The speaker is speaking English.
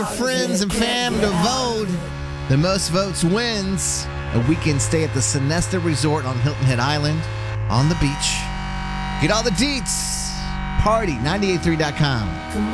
Friends and fam to vote. The most votes wins a weekend stay at the Sonesta Resort on Hilton Head Island on the beach. Get all the deets. Party983.com.